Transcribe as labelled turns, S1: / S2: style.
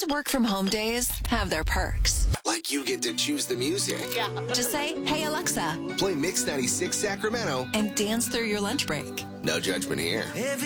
S1: These work from home days have their perks.
S2: Like you get to choose the music.
S3: Yeah.
S1: Just say, hey, Alexa,
S2: Play Mix 96 Sacramento.
S1: and dance through your lunch break.
S2: No judgment here.